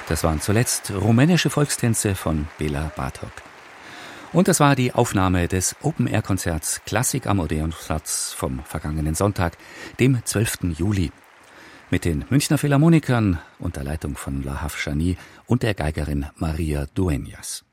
Das waren zuletzt rumänische Volkstänze von Béla Bartók. Und das war die Aufnahme des Open-Air-Konzerts Klassik am Odeonsplatz vom vergangenen Sonntag, dem 12. Juli. Mit den Münchner Philharmonikern unter Leitung von Lahav Shani und der Geigerin Maria Dueñas.